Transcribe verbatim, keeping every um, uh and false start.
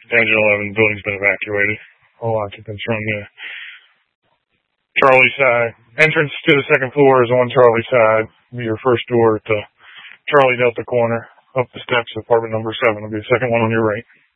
Engine eleven building's been evacuated. All occupants are on the Charlie side. Entrance to the second floor is on Charlie side. Be your first door at the Charlie Delta corner. Up the steps of apartment number seven will be the second one on your right.